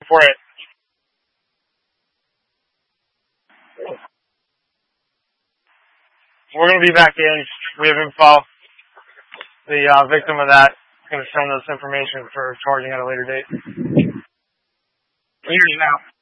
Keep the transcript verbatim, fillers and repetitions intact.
for it. We're going to be back in. We have info. The uh, victim of that is going to send us information for charging at a later date. We're here now.